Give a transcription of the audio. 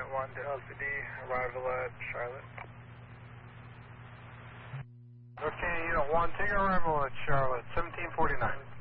Unit 1 to LCD, arrival at Charlotte. Okay, Unit 1, take arrival at Charlotte, 1749.